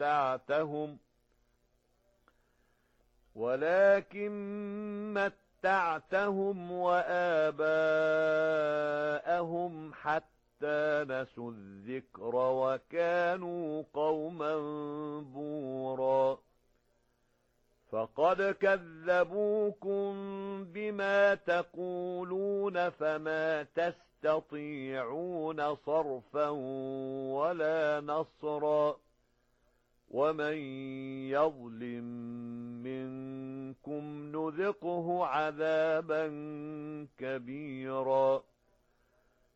متعتهم وآباءهم حتى نسوا الذكر وكانوا قوما بورا فقد كذبوكم بما تقولون فما تستطيعون صرفا ولا نصرا ومن يظلم منكم نذقه عذابا كبيرا